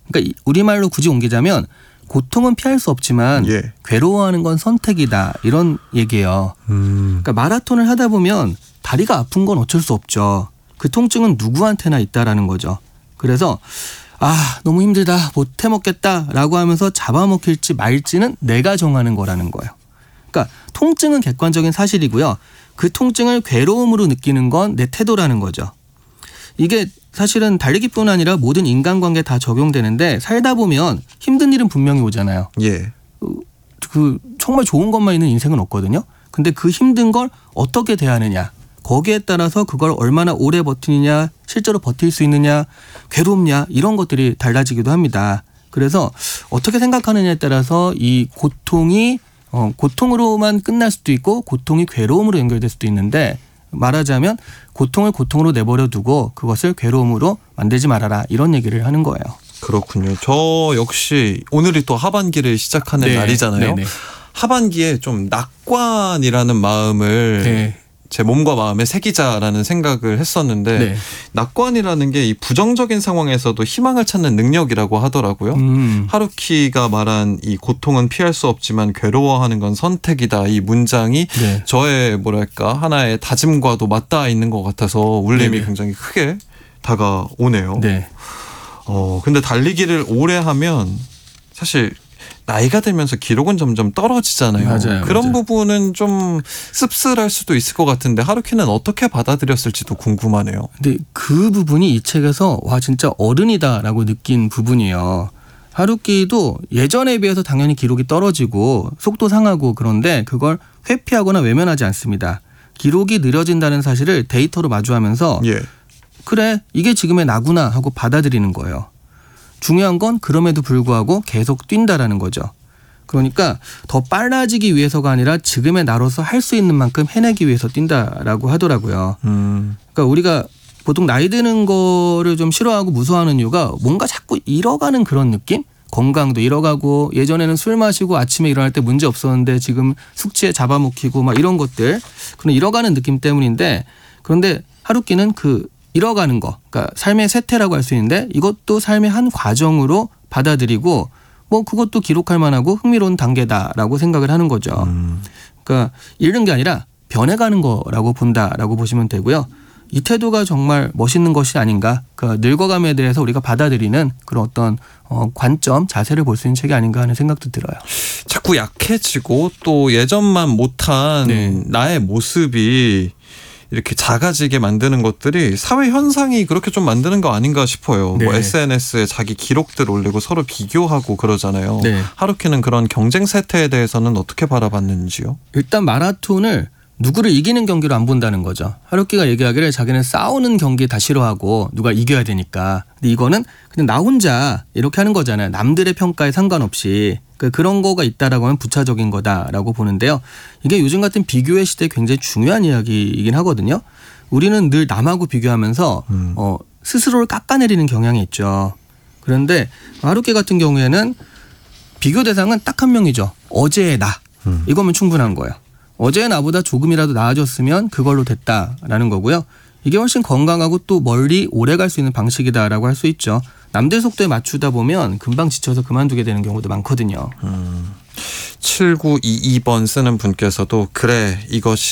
그러니까 우리말로 굳이 옮기자면 고통은 피할 수 없지만 예. 괴로워하는 건 선택이다 이런 얘기예요. 그러니까 마라톤을 하다 보면 다리가 아픈 건 어쩔 수 없죠. 그 통증은 누구한테나 있다라는 거죠. 그래서 너무 힘들다 못 해먹겠다라고 하면서 잡아먹힐지 말지는 내가 정하는 거라는 거예요. 그러니까 통증은 객관적인 사실이고요. 그 통증을 괴로움으로 느끼는 건 내 태도라는 거죠. 이게 사실은 달리기뿐 아니라 모든 인간관계에 다 적용되는데 살다 보면 힘든 일은 분명히 오잖아요. 예. 그 정말 좋은 것만 있는 인생은 없거든요. 근데 그 힘든 걸 어떻게 대하느냐. 거기에 따라서 그걸 얼마나 오래 버티느냐, 실제로 버틸 수 있느냐, 괴롭냐 이런 것들이 달라지기도 합니다. 그래서 어떻게 생각하느냐에 따라서 이 고통이 고통으로만 끝날 수도 있고 고통이 괴로움으로 연결될 수도 있는데 말하자면 고통을 고통으로 내버려 두고 그것을 괴로움으로 만들지 말아라 이런 얘기를 하는 거예요. 그렇군요. 저 역시 오늘이 또 하반기를 시작하는 날이잖아요. 네네. 하반기에 좀 낙관이라는 마음을 제 몸과 마음에 새기자라는 생각을 했었는데 낙관이라는 게 이 부정적인 상황에서도 희망을 찾는 능력이라고 하더라고요. 하루키가 말한 이 고통은 피할 수 없지만 괴로워하는 건 선택이다. 이 문장이 저의 하나의 다짐과도 맞닿아 있는 것 같아서 울림이 굉장히 크게 다가오네요. 근데 달리기를 오래 하면 사실 나이가 들면서 기록은 점점 떨어지잖아요. 맞아요. 그런 부분은 좀 씁쓸할 수도 있을 것 같은데 하루키는 어떻게 받아들였을지도 궁금하네요. 근데 그 부분이 이 책에서 와 진짜 어른이다라고 느낀 부분이에요. 하루키도 예전에 비해서 당연히 기록이 떨어지고 속도 상하고 그런데 그걸 회피하거나 외면하지 않습니다. 기록이 느려진다는 사실을 데이터로 마주하면서 그래 이게 지금의 나구나 하고 받아들이는 거예요. 중요한 건 그럼에도 불구하고 계속 뛴다라는 거죠. 그러니까 더 빨라지기 위해서가 아니라 지금의 나로서 할 수 있는 만큼 해내기 위해서 뛴다라고 하더라고요. 그러니까 우리가 보통 나이 드는 거를 좀 싫어하고 무서워하는 이유가 뭔가 자꾸 잃어가는 그런 느낌? 건강도 잃어가고 예전에는 술 마시고 아침에 일어날 때 문제 없었는데 지금 숙취에 잡아먹히고 막 이런 것들 그런 잃어가는 느낌 때문인데 그런데 하루키는 그 잃어가는 거, 그러니까 삶의 쇠퇴라고 할 수 있는데 이것도 삶의 한 과정으로 받아들이고 그것도 기록할 만하고 흥미로운 단계다라고 생각을 하는 거죠. 그러니까 잃는 게 아니라 변해가는 거라고 본다라고 보시면 되고요. 이 태도가 정말 멋있는 것이 아닌가. 그러니까 늙어감에 대해서 우리가 받아들이는 그런 어떤 관점, 자세를 볼 수 있는 책이 아닌가 하는 생각도 들어요. 자꾸 약해지고 또 예전만 못한 나의 모습이 이렇게 작아지게 만드는 것들이 사회 현상이 그렇게 좀 만드는 거 아닌가 싶어요. SNS에 자기 기록들 올리고 서로 비교하고 그러잖아요. 하루키는 그런 경쟁 세태에 대해서는 어떻게 바라봤는지요? 일단 마라톤을 누구를 이기는 경기로 안 본다는 거죠. 하루키가 얘기하기를 자기는 싸우는 경기 다 싫어하고 누가 이겨야 되니까. 근데 이거는 그냥 나 혼자 이렇게 하는 거잖아요. 남들의 평가에 상관없이. 그런 거가 있다라고 하면 부차적인 거다라고 보는데요. 이게 요즘 같은 비교의 시대에 굉장히 중요한 이야기이긴 하거든요. 우리는 늘 남하고 비교하면서 스스로를 깎아내리는 경향이 있죠. 그런데 하루키 같은 경우에는 비교 대상은 딱 한 명이죠. 어제의 나. 이거면 충분한 거예요. 어제의 나보다 조금이라도 나아졌으면 그걸로 됐다라는 거고요. 이게 훨씬 건강하고 또 멀리 오래 갈 수 있는 방식이다라고 할 수 있죠. 남들 속도에 맞추다 보면 금방 지쳐서 그만두게 되는 경우도 많거든요. 7922번 쓰는 분께서도 그래 이것이